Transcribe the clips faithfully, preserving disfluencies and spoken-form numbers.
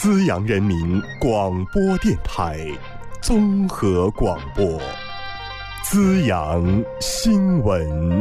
资阳人民广播电台综合广播，资阳新闻。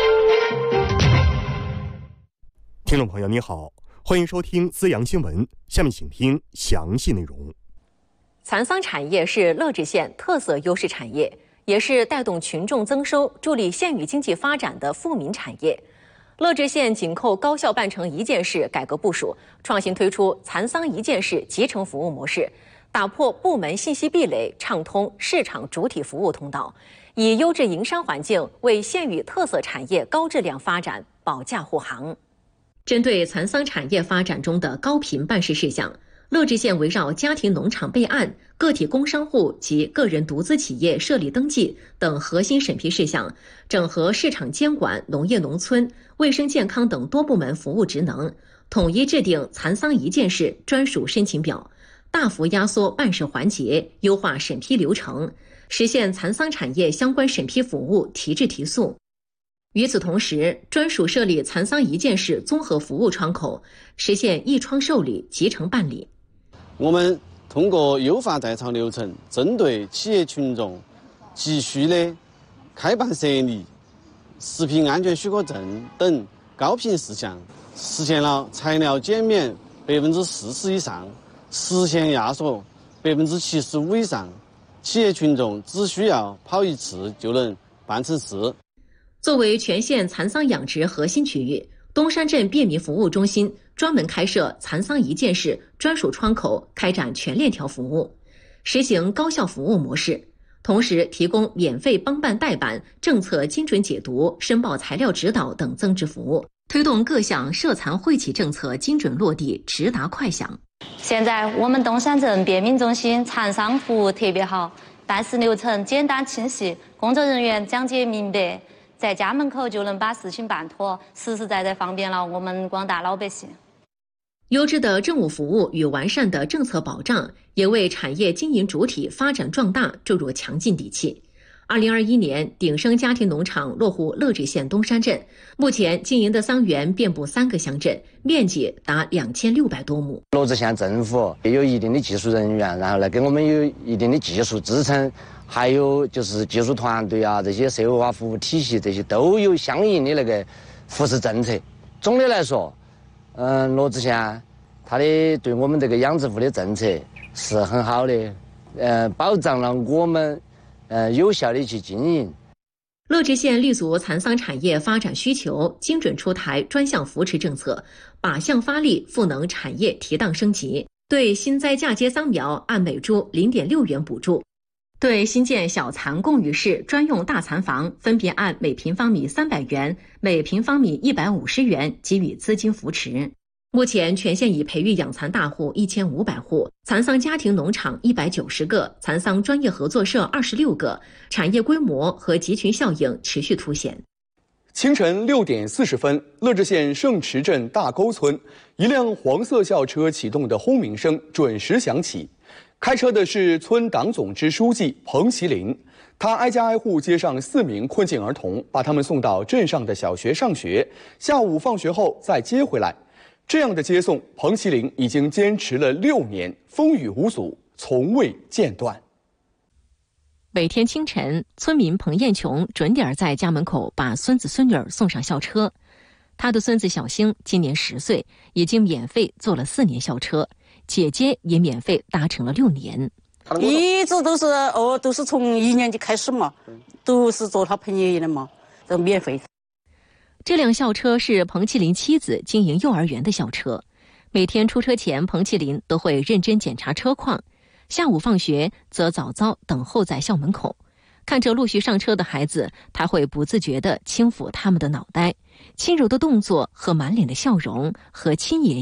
听众朋友你好，欢迎收听资阳新闻，下面请听详细内容。 蚕桑产业是乐至县特色优势产业，也是带动群众增收、助力县域经济发展的富民产业。乐至县紧扣高校办成一件事改革部署，创新推出蚕桑一件事集成服务模式，打破部门信息壁垒，畅通市场主体服务通道，以优质营商环境为县域特色产业高质量发展保驾护航。针对蚕桑产业发展中的高频办事事项，乐至县围绕家庭农场备案、个体工商户及个人独资企业设立登记等核心审批事项，整合市场监管、农业农村、卫生健康等多部门服务职能，统一制定蚕桑一件事专属申请表，大幅压缩办事环节，优化审批流程，实现蚕桑产业相关审批服务提质提速。与此同时，专属设立蚕桑一件事综合服务窗口，实现一窗受理、集成办理。 我们通过优化代操流程，针对企业群众急需的开办设立、食品安全许可证等高频事项，实现了材料减免百分之四十以上，实现压缩百分之七十五以上，企业群众只需要跑一次就能办成事。 作为全县蚕桑养殖核心区域，东山镇便民服务中心专门开设蚕桑一件事专属窗口，开展全链条服务，实行高效服务模式，同时提供免费帮办代办、政策精准解读、申报材料指导等增值服务，推动各项涉蚕惠企政策精准落地，直达快响。 现在我们东山镇便民中心蚕桑服务特别好，办事流程简单清晰，工作人员讲解明白，在家门口就能把事情办妥，实实在在方便了我们广大老百姓。 优质的政务服务与完善的政策保障，也为产业经营主体发展壮大注入强劲底气。二零二一年，鼎生家庭农场落户乐至县东山镇，目前经营的桑园遍布三个乡镇，面积达两千六百多亩。 乐至县政府也有一定的技术人员，然后呢，给我们有一定的技术支撑，还有就是技术团队啊，这些社会化服务体系，这些都有相应的那个扶持政策。总的来说，嗯，乐至县它的对我们这个养殖户的政策是很好的，呃，保障了我们呃有效的去经营。 乐至县立足蚕桑产业发展需求，精准出台专项扶持政策，靶向发力，赋能产业提档升级。对新栽嫁接桑苗按每株零点六元补助，对新建小蚕供育室专用大蚕房分别按每平方米三百元、每平方米一百五十元给予资金扶持。目前全县已培育养蚕大户一千五百户，蚕桑家庭农场一百九十个，蚕桑专业合作社二十六个，产业规模和集群效应持续凸显。 清晨六点四十分，乐至县圣池镇大沟村，一辆黄色校车启动的轰鸣声准时响起。开车的是村党总支书记彭其林，他挨家挨户接上四名困境儿童，把他们送到镇上的小学上学，下午放学后再接回来。这样的接送，彭其林已经坚持了六年，风雨无阻，从未间断。 每天清晨，村民彭艳琼准点在家门口把孙子孙女儿送上校车。他的孙子小星今年十岁，已经免费坐了四年校车，姐姐也免费搭乘了六年。 一直都是哦，都是从一年级开始嘛，都是坐他彭爷爷的嘛，都免费。 这辆校车是彭其林妻子经营幼儿园的校车，每天出车前，彭其林都会认真检查车况，下午放学则早早等候在校门口。看着陆续上车的孩子，他会不自觉地轻抚他们的脑袋，轻柔的动作和满脸的笑容，和亲爷